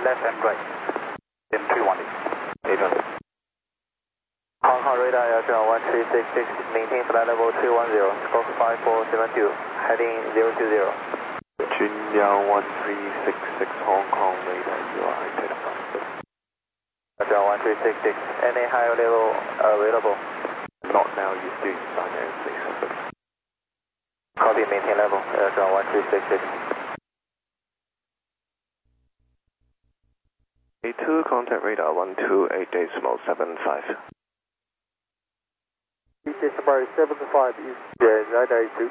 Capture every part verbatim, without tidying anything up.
left and right. In three one eight. Hong Kong radar Air one three six six, maintain flight level three one zero, stroke five four seven two, heading zero two zero. Junyao one three six six, Hong Kong radar, you are identified. Air one three six six, any higher level available? Not now, you do sign air, please. Copy, maintain level, Air one three six six. A two, contact radar one two eight decimal seven five. Decimal seven five, is yeah, nine nine two.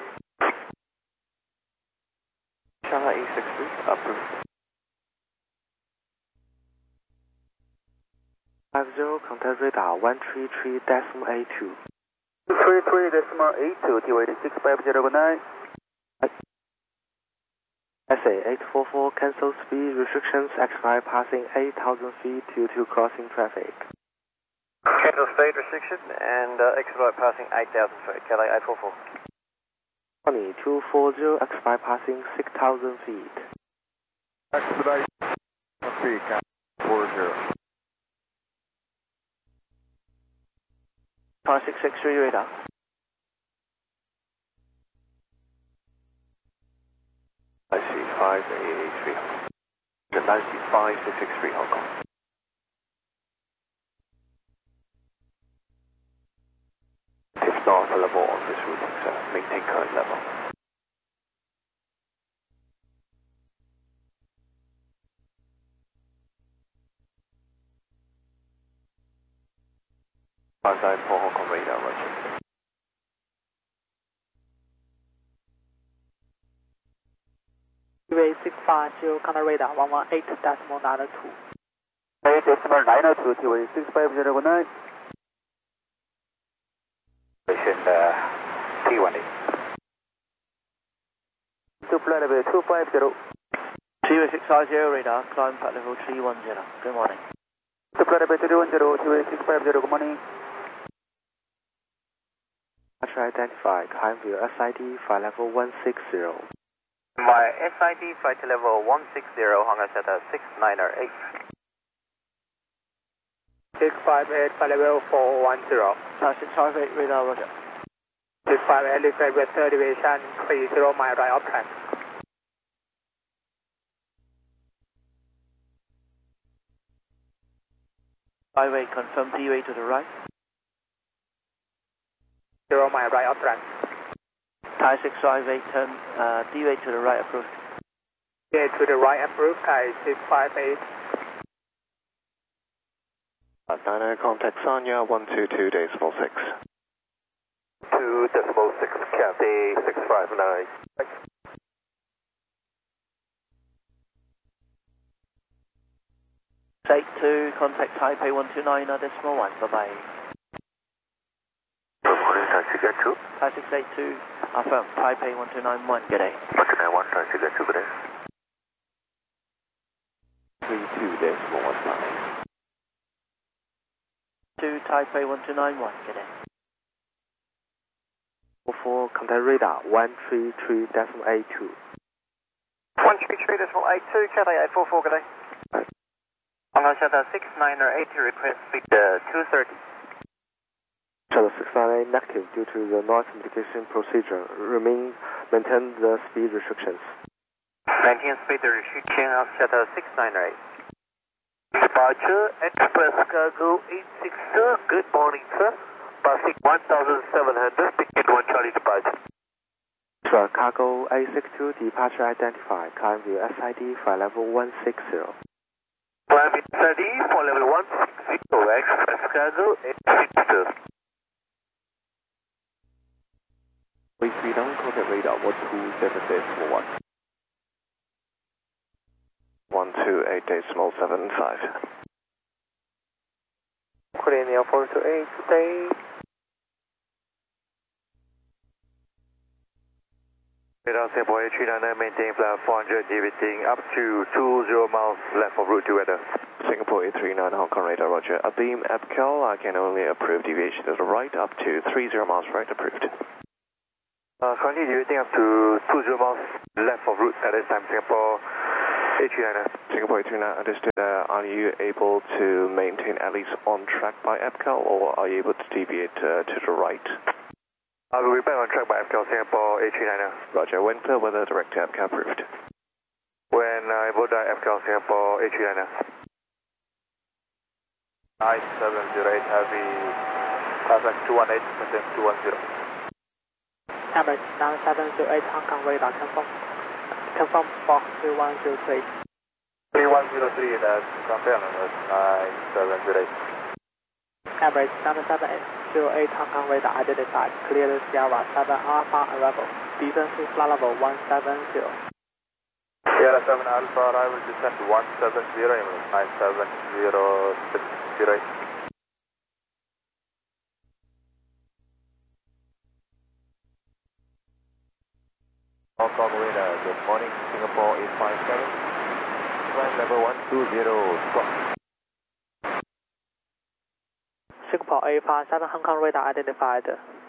Shanghai E six three, approved. five zero, contact radar one three three decimal eight two. three three decimal eight two, T W six five zero nine. S A eight four four, cancel speed restrictions, X five passing eight thousand feet due to crossing traffic. Cancel speed restriction and uh, expedite passing eight thousand feet, K L A eight four four. Twenty two four zero, X five passing six thousand feet. Expedite speed, four zero. five six six three radar. I see five eight eight three. I see five six six three Hong Kong. If not available on this routing, sir, maintain current level. Outside for Hong Kong radar, roger. T W six five zero, contact radar one one eight decimal nine two. eight decimal nine two, T W six five zero nine. Station uh, T one eight. To flight level two five zero. T W six five zero radar, climb flight level three one zero. Good morning. To flight level three one zero, T W six five zero, good morning. Actually identified, climb view S I D, flight level one six zero. My S I D flight level one six zero, Hong Kong Center six nine eight. six five eight, flight level four one zero. six five eight radar, roger. six five eight, lift with elevation three zero, my right of track. five eight, confirm D way to the right. zero, my right of track. Thai six five eight, turn uh, D way to the right, approved. Yeah, to the right, approved, Thai six five eight. Niner, contact Sanya one two two decimal six. two decimal six, Cathay six five nine. eight two, contact Taipei one two nine decimal one, bye bye. Good morning, Thai six eight two. Thai six eight two, affirm, Taipei one two nine one, good day. one two nine one, Thai six eight two, good day. three two decimal one nine. two, Taipei one two nine one, good day. four four, contact radar one three three decimal eight two. one three three decimal eight two, Cathay eight four four, good day. Hong Kong Center six nine eight, request speed uh, two thirty. Channel six nine eight negative due to the noise mitigation procedure. Remain, maintain the speed restrictions. Maintain speed restriction of Center six nine eight. Departure Express Cargo eight six two, good morning sir. Passing one thousand seven hundred, ticket one Charlie departure. Sir, cargo A six two, departure identified, climb view S I D, flight level one six zero. Climb S I D for level one six zero, Express Cargo eight six two. Please be down, contact radar one two seven decimal one. one two eight decimal seven five. Korean four two eight, stay. Radar Singapore three nine nine, maintain flight four hundred, deviating up to two zero miles left of route to weather. Singapore eight three nine, Hong Kong radar, roger. A beam A P C A L, I can only approve deviation to the right up to three zero miles right, approved. Uh, currently deviating up to two zero miles left of route at this time, Singapore A three niner. Singapore A three niner, understood. Uh, are you able to maintain at least on track by A P C A L, or are you able to deviate uh, to the right? I will be back on track by A P C A L, Singapore A three niner. Roger. When clear weather, direct to A P C A L approved. When I able to A P C A L, Singapore A three niner. nine seven zero eight Heavy, traffic two one eight, maintain two one zero. Emirates nine seven zero eight Hong Kong radar confirm. Confirm for three one zero three. three one zero three, that's confirmed, that's nine seven zero eight. Emirates nine seven zero eight Hong Kong radar identified. Clear Sierra seven Alpha arrival. Descent to flight level one seven zero. Sierra seven Alpha arrival descent one seven zero, nine seven zero six zero eight. Hong Kong radar, good morning, Singapore eight five seven. Flight level one two zero, squawk. Singapore A five seven Hong Kong radar identified.